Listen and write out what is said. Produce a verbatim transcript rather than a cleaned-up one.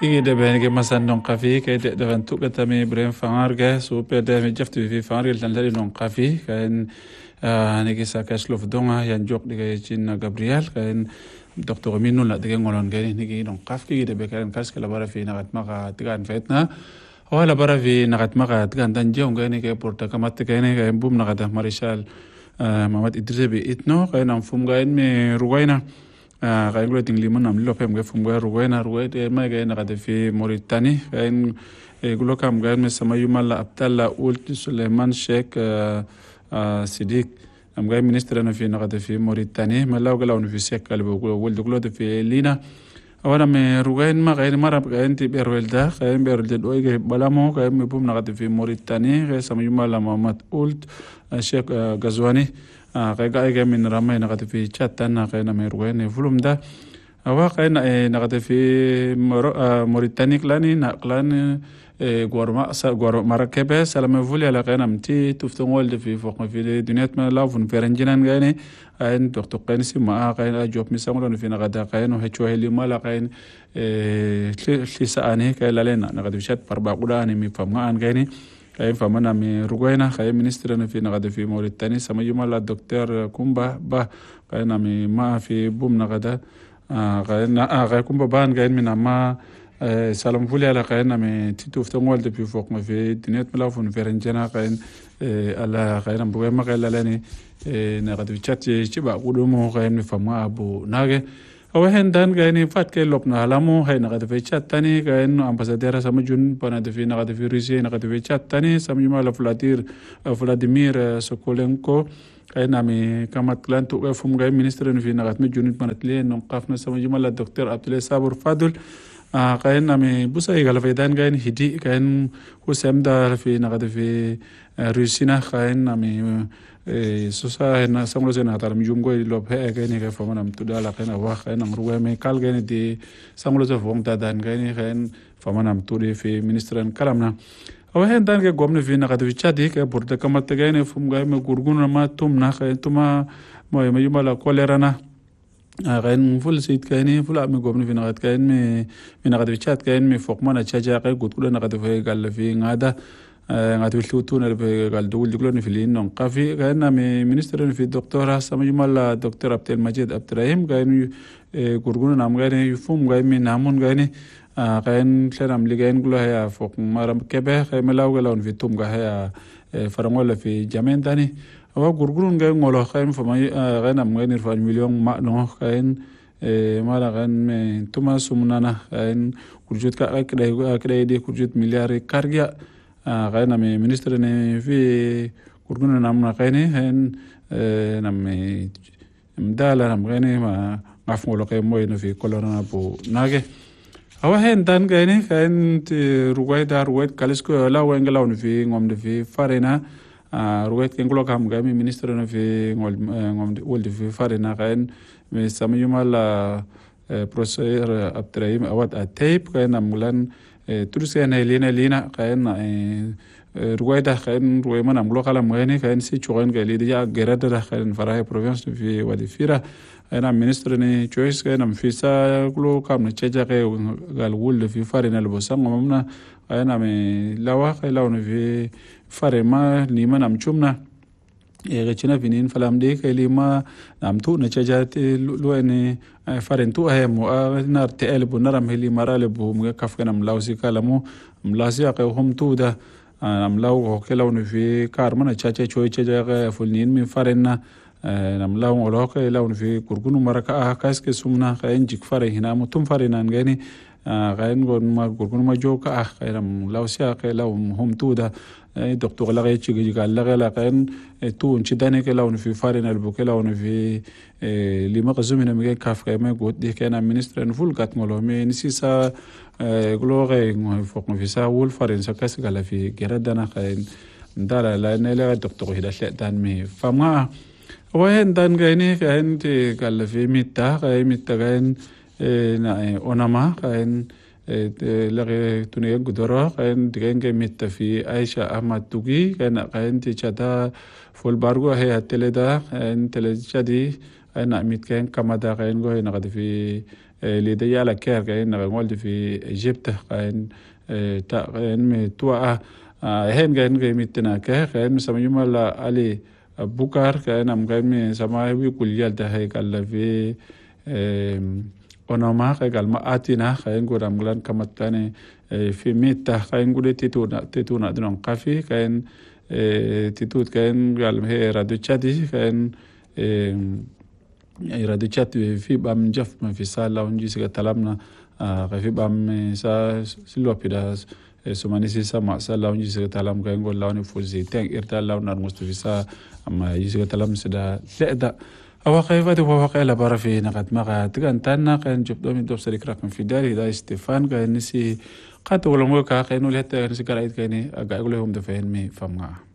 إيه ده بينك مثلا نقافي كده ده فانتو كتامي برين فانارجة سوبر ده مجفت في فانارجة تنتظر نقافي كان هنيجي ساكاشلوف دونا ينجوك دقة جينا جابرييل كان دكتور مينو لا دقة نقولون كان نيجي نقاف كده بكرة كاس كلا برا في نقط مقا تكان فيتنا ولا برا في نقط مقا تكان تنجيهم كان نيجي بورتا كمات كان كان بوم نقطة مارشال محمد إدريس بيتنو كان نفهم كان مي روينا كان يقول تنجلي من نملو فهم كان فهم كان روينا روينا ما كان نقطة في موريتاني كان يقولوا كم كان مسمى يوم الله أبتلا أولت سليمان شيخ سيديك am gay ministre na fi nagade fi Mauritanie malaw galaw na fi sekal bo wol duglo de fi lina awana me rugain ma gay marab gay ti berwelda gay berwelda do gay balamo gay me bum nagade fi Mauritanie gay sam yuma la Mohamed Ould Sheikh Gazwani gay gay gay min ramay nagade fi chatana gay na me rugain fulumda awa gay na nagade fi Mauritanie klani na klani غورما سا غور مركبة سلام فولي على قينا متي تفتون والد في فوق في الدنيا ما لا فن فرنجنا قايني أن دكتور قينسي ما قاين جوب مسامرون في نقدا قاين وهجوا اللي ما لا قاين لسانه كلا لنا نقد بشات بربع قراني مي فما عن قايني قاين فمنا مي رجوينا قاين منسترنا في نقد في موريتانيا سما يوم لا دكتور كومبا با قاين مي ما في بوم نقدا قاين قاين كومبا بان قاين من ما سلام فولي على قاين من تيتو فتون والد في فوق ما في الدنيا ملافون فرنجنا قاين على قاين بروي ما قاين لاني نقد بشات شبا قدومه قاين فما أبو ناقة أو هندان قاين فات كي لبنا علامو هاي نقد في شات تاني قاين أمباسادير سامجون بناد في نقد في روسيا نقد في شات تاني سامجمع لفلادير فلاديمير سوكولينكو قاين أمي كامات كلان توقفهم قاين منسترن في نقد مجون بناتلين نقافنا سامجمع الدكتور عبد الله صابر فاضل قاين أمي بوسا يقال في دان قاين هدي قاين وسام دا في نقد في روسيا قاين أمي سوسا هنا سامرو زين هتار ميجوم قاين لوب هاي قاين هيك فمن أم تدال قاين أوه قاين أمروه مي كال قاين دي سامرو زين فوق دان قاين قاين فمن أم تودي في منسترن كلامنا أو هن دان قاين قومنا في نقد في تشادي كبرد كمات قاين فم قاين مقرقون ما تومنا قاين توما ما يوم لا كوليرانا قاين فل سيد كايني فل أمي قومنا في نقد كاين مي من نقد في تشاد كاين مي فوق ما نتشجع قاين قلت كل نقد في قال في غادا غاد ويلتوتون قال دول دقلون في لين نقافي كاين مي منستر في الدكتورة سمجمال الدكتور عبد المجيد عبد الرحيم كاين قرقون نام كاين يفهم كاين من نامون كاين كاين سلام اللي كاين كلها هي فوق مرام كبه كاين ملاو قالون في توم كاين فرمولا في جامين تاني أو قرقون كاين مولا كاين فما كاين نام كاين يرفع مليون ما نو كاين مالا كاين توما سمنانا كاين كرجت كا كده يدي كرجت مليار كارجيا قاين مي منستر ني في كرغنا نامنا قايني هن نامي مدالا نام قايني ما عفوا لو قاين موي في كولونا بو ناغي هو هن دان قايني كاين روغاي دار روغاي كاليسكو لا وينغلاون في غوم في فارينا روغاي كينغلو كام قايمي منستر في غوم ولد في فارينا قاين مي ساميوما لا بروسير ابترايم اوات اتيب كاين مولان ترسي أنا لينا لينا كأن رواية كأن رواية من أملوك على مغني كأن سي شغل قليل ديا جرادة كأن فراه بروفينس في وادي فيرا أنا منسترني تشويس كأن في سا كلو كام نتشجع قال ولد في فارين البوسان ومنا أنا من لوا كلاون في فارين ما لما نمشومنا يغتشنا فينين فلام دي كلمة نامتو نتشجعت لو إني فرنتو هي مو نار تقلب ونرم هلي مرالب ومكف كنا ملاوسي كلامو ملاسي أقوهم تودا نملاو كلاون في كارمنا تشجع شوي تشجع فلنين من فرنا نملاو ولو كلاون في كركون مركا كاس كسمنا كأن جيك فرين هنا متوم فرينان غني كأن قول ما كركون ما جوكا كأن ملاوسي كلاون هم تودا دكتور لغاية شيء قال لغاية لكن تو نشدني كلاون في فارين البو كلاون في لما قزمنا مجال كاف كمان قلت دي كان منستر نفول قط ملو مي نسيسا غلوغي فوق في سا وول فارين سكاس قال في جردنا كان دار لأن لا دكتور هذا شيء دان مي فما وين دان كايني كاين قال في ميتا كاين ميتا كاين نا أونما كاين لغي توني قدرة كان دكان ميت في عائشة أحمد توجي كان كان تجدا فول بارغو هي التلدا كان تلجدي kain amit kain kamada kain go na qad fi ليدا يالا كير كاين نغولد في إيجيبت كاين تا كاين مي توا هين كاين كاين كه كاين مسمى يوم لا علي بوكار كاين ام كاين مي سما وي كل يالتا هي قال في اونوما قال ما اتينا كاين غورام غلان كمتاني في ميتا كاين غودي تيتونا تيتونا دون قافي كاين تيتوت كاين قال هي رادو تشادي كاين iradu chat fi bam jaf ma fi sala unji siga talamna fi bam sa silwa pida somani si sama sala unji siga talam ga ngol lawni fuzi teng irta lawna mustafi sa amma yisiga talam sida leda awa khayfa de wa qala bara fi naqad maga tigan tanna kan jubdo min dob sarik rakam fi dari da stefan ga nisi qat wala mo ka khaynu leta nisi kala it kayni aga igulehum da fahin mi famga